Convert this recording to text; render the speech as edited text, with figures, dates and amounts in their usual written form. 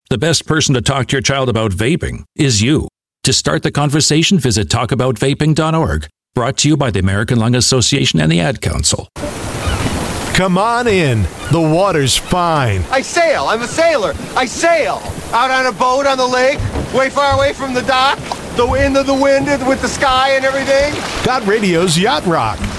The best person to talk to your child about vaping is you. To start the conversation, visit talkaboutvaping.org. Brought to you by the American Lung Association and the Ad Council. Come on in. The water's fine. I sail. I'm a sailor. I sail. Out on a boat on the lake, way far away from the dock, the wind of the wind with the sky and everything. Got radio's Yacht Rock.